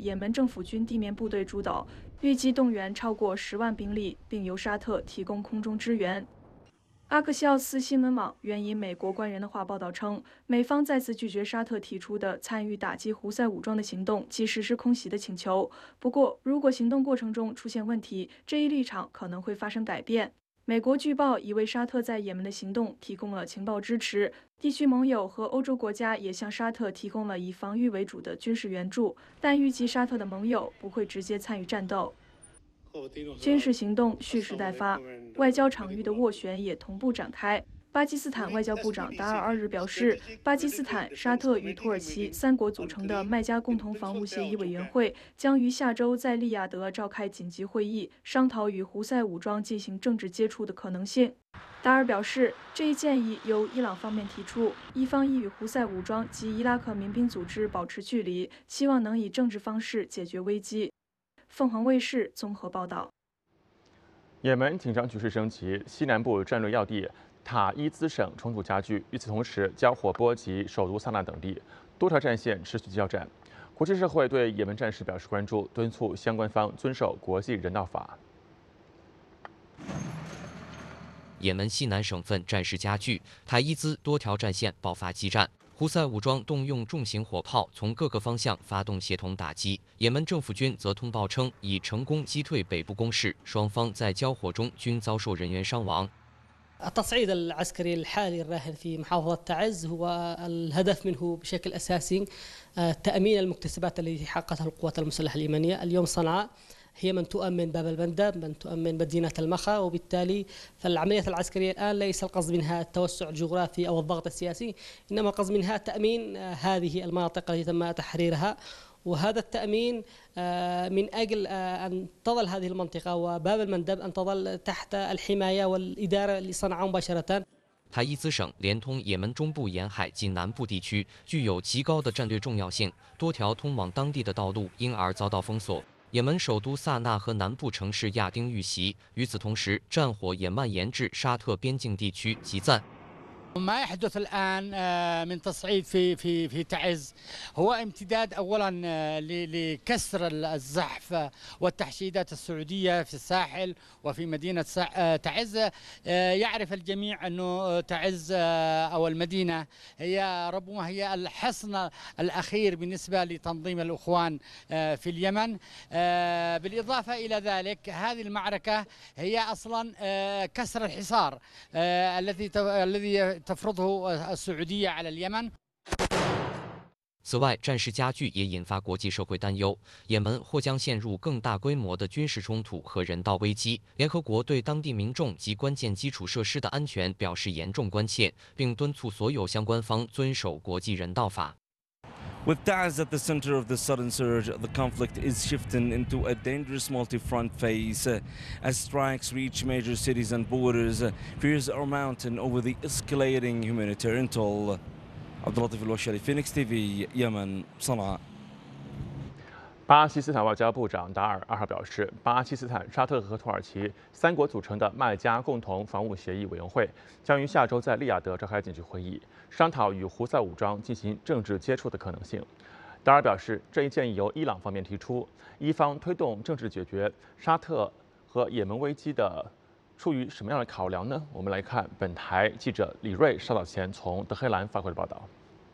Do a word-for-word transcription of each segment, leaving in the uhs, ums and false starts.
也门政府军地面部队主导，预计动员超过十万兵力，并由沙特提供空中支援。阿克西奥斯新闻网援引美国官员的话报道称，美方再次拒绝沙特提出的参与打击胡塞武装的行动及实施空袭的请求。不过，如果行动过程中出现问题，这一立场可能会发生改变。美国据报已为沙特在也门的行动提供了情报支持，地区盟友和欧洲国家也向沙特提供了以防御为主的军事援助，但预计沙特的盟友不会直接参与战斗。军事行动蓄势待发，外交场域的斡旋也同步展开。巴基斯坦外交部长达尔二日表示，巴基斯坦、沙特与土耳其三国组成的麦加共同防务协议委员会将于下周在利雅得召开紧急会议，商讨与胡塞武装进行政治接触的可能性。达尔表示，这一建议由伊朗方面提出，伊方亦与胡塞武装及伊拉克民兵组织保持距离，期望能以政治方式解决危机。凤凰卫视综合报道。 也门紧张局势升级，西南部战略要地塔伊兹省冲突加剧。与此同时，交火波及首都萨那等地，多条战线持续交战。国际社会对也门战事表示关注，敦促相关方遵守国际人道法。 也门西南省份战事加剧，塔伊兹多条战线爆发激战。胡塞武装动用重型火炮从各个方向发动协同打击，也门政府军则通报称已成功击退北部攻势，双方在交火中均遭受人员伤亡。 التصعيد العسكري الحالي الراهن في محافظة تعز هو الهدف منه بشكل أساسي تأمين المكتسبات التي حققتها القوات المسلحة اليمنية. اليوم صنعاء هي من تؤمن باب المندب، من تؤمن مدينة المخا، وبالتالي فالعملية العسكرية الآن ليس القصد منها التوسع الجغرافي أو الضغط السياسي، إنما القصد منها تأمين هذه المناطق التي تم تحريرها. وهذا التأمين من أجل أن تظل هذه المنطقة وباب المندب أن تظل تحت الحماية والإدارة لصنعاء مباشرة. 塔伊兹省连通也门中部沿海及南部地区，具有极高的战略重要性，多条通往当地的道路因而遭到封锁。也门首都萨那和南部城市亚丁遇袭，与此同时，战火也蔓延至沙特边境地区及赞。 ما يحدث الآن من تصعيد في في في تعز هو امتداد أولا لكسر الزحف والتحشيدات السعودية في الساحل وفي مدينة تعز. يعرف الجميع أنه تعز أو المدينة هي ربما هي الحصن الأخير بالنسبة لتنظيم الأخوان في اليمن. بالإضافة إلى ذلك هذه المعركة هي أصلا كسر الحصار الذي الذي تفرضه السعودية على اليمن. 此外，战事加剧也引发国际社会担忧，也门或将陷入更大规模的军事冲突和人道危机。联合国对当地民众及关键基础设施的安全表示严重关切，并敦促所有相关方遵守国际人道法。 With Taiz at the center of the sudden surge, the conflict is shifting into a dangerous multi-front phase. As strikes reach major cities and borders, fears are mounting over the escalating humanitarian toll. عبد اللطيف الوشالي Phoenix T V يمن صنعاء. 巴基斯坦外交部长达尔二号表示，巴基斯坦、沙特和土耳其三国组成的麦加共同防务协议委员会将于下周在利雅得召开紧急会议，商讨与胡塞武装进行政治接触的可能性。达尔表示，这一建议由伊朗方面提出，伊方推动政治解决沙特和也门危机的，出于什么样的考量呢？我们来看本台记者李瑞稍早前从德黑兰发回的报道。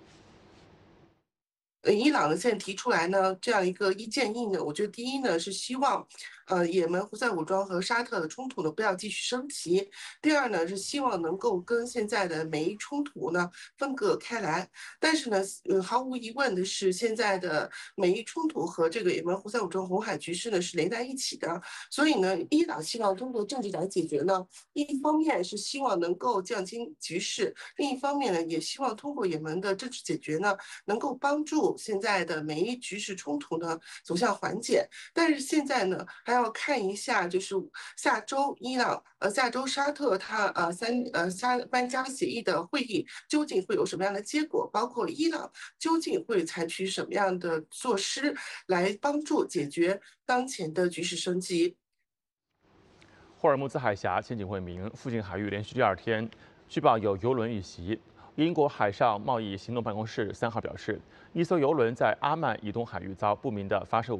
呃，伊朗呢现在提出来呢这样一个一建议呢，我觉得第一呢是希望，呃，也门胡塞武装和沙特的冲突呢不要继续升级；第二呢是希望能够跟现在的美伊冲突呢分隔开来。但是呢，呃，毫无疑问的是，现在的美伊冲突和这个也门胡塞武装红海局势呢是连在一起的。所以呢，伊朗希望通过政治来解决呢，一方面是希望能够降轻局势，另一方面呢也希望通过也门的政治解决呢，能够帮助 现在的美伊局势冲突呢走向缓解，但是现在呢还要看一下，就是下周伊朗呃下周沙特它呃三呃沙班加协议的会议究竟会有什么样的结果，包括伊朗究竟会采取什么样的措施来帮助解决当前的局势升级。 霍尔木兹海峡前景未明，附近海域连续第二天据报有油轮遇袭。 英国海上贸易行动办公室三号表示，一艘油轮在阿曼以东海域遭不明的发射